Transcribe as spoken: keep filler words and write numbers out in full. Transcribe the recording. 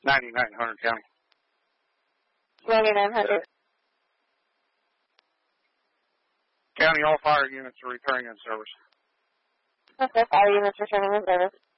ninety-nine hundred county. ninety-nine hundred. County, all fire units are returning in service. Okay, fire units returning in service.